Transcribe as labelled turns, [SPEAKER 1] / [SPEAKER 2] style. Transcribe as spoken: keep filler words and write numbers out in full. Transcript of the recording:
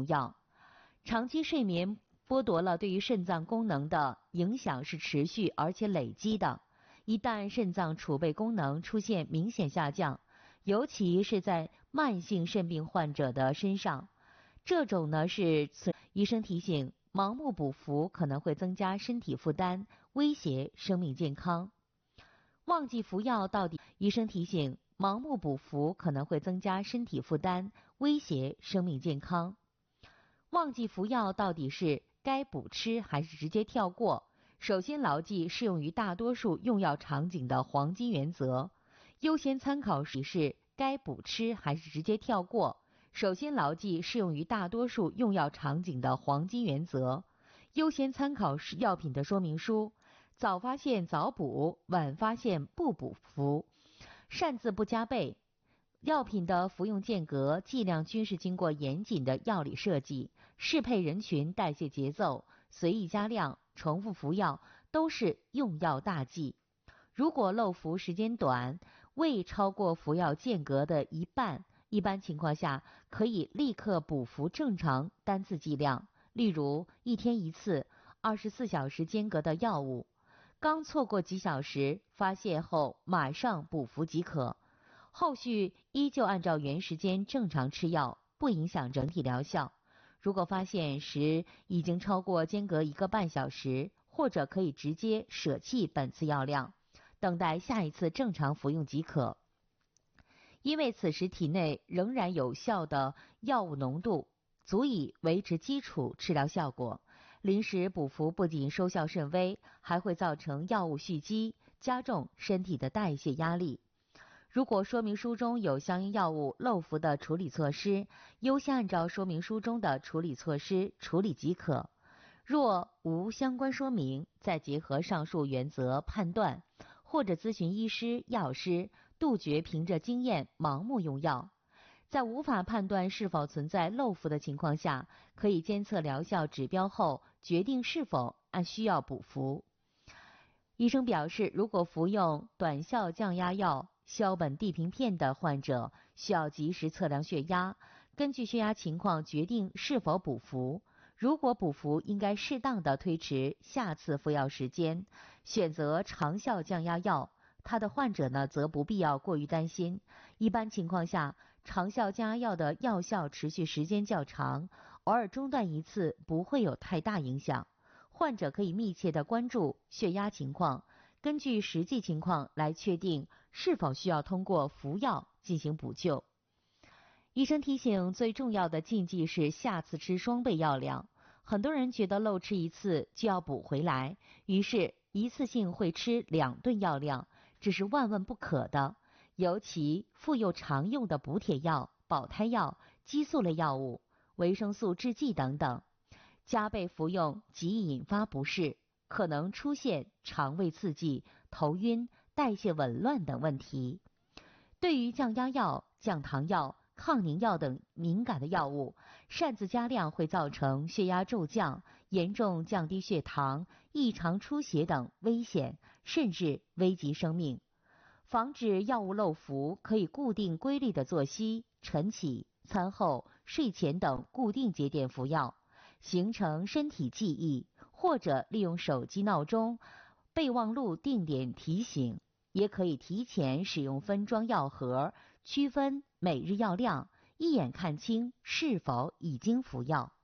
[SPEAKER 1] 用药。长期睡眠剥夺了对于肾脏功能的影响是持续而且累积的，一旦肾脏储备功能出现明显下降，尤其是在慢性肾病患者的身上，这种呢是医生提醒，盲目补服可能会增加身体负担，威胁生命健康。忘记服药到底，医生提醒，盲目补服可能会增加身体负担，威胁生命健康。忘记服药到底是该补吃还是直接跳过？首先牢记适用于大多数用药场景的黄金原则，优先参考是该补吃还是直接跳过。首先牢记适用于大多数用药场景的黄金原则，优先参考是药品的说明书，早发现早补，晚发现不补服，擅自不加倍。药品的服用间隔、剂量均是经过严谨的药理设计，适配人群代谢节奏，随意加量、重复服药都是用药大忌。如果漏服时间短，未超过服药间隔的一半，一般情况下可以立刻补服正常单次剂量，例如一天一次、二十四小时间隔的药物。刚错过几小时，发现后马上补服即可。后续依旧按照原时间正常吃药，不影响整体疗效。如果发现时已经超过间隔一个半小时，或者可以直接舍弃本次药量，等待下一次正常服用即可。因为此时体内仍然有效的药物浓度，足以维持基础治疗效果。临时补服不仅收效甚微，还会造成药物蓄积，加重身体的代谢压力。如果说明书中有相应药物漏服的处理措施，优先按照说明书中的处理措施处理即可。若无相关说明，再结合上述原则判断，或者咨询医师、药师，杜绝凭着经验盲目用药。在无法判断是否存在漏服的情况下，可以监测疗效指标后，决定是否按需要补服。医生表示，如果服用短效降压药、硝苯地平片的患者，需要及时测量血压，根据血压情况决定是否补服。如果补服，应该适当的推迟下次服药时间，选择长效降压药。他的患者呢，则不必要过于担心。一般情况下，长效降压药的药效持续时间较长，偶尔中断一次不会有太大影响。患者可以密切的关注血压情况，根据实际情况来确定是否需要通过服药进行补救。医生提醒，最重要的禁忌是下次吃双倍药量。很多人觉得漏吃一次就要补回来，于是一次性会吃两顿药量，这是万万不可的。尤其妇幼常用的补铁药、保胎药、激素类药物、维生素制剂等等，加倍服用极易引发不适，可能出现肠胃刺激、头晕、代谢紊乱等问题。对于降压药、降糖药、抗凝药等敏感的药物，擅自加量会造成血压骤降、严重降低血糖、异常出血等危险，甚至危及生命。防止药物漏服，可以固定规律的作息，晨起、餐后、睡前等固定节点服药，形成身体记忆，或者利用手机闹钟、备忘录定点提醒。也可以提前使用分装药盒，区分每日药量，一眼看清是否已经服药。